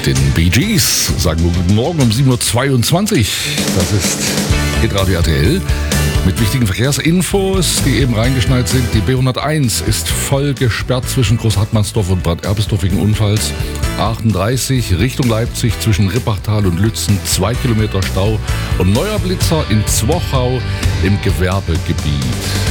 den Bee Gees sagen wir guten Morgen um 7.22 Uhr. Das ist Hitradio RTL mit wichtigen Verkehrsinfos, die eben reingeschneit sind. Die B101 ist voll gesperrt zwischen Großhartmannsdorf und Bad Erbisdorf wegen Unfalls. 38 Richtung Leipzig zwischen Rippachtal und Lützen 2 Kilometer Stau und neuer Blitzer in Zwochau im Gewerbegebiet.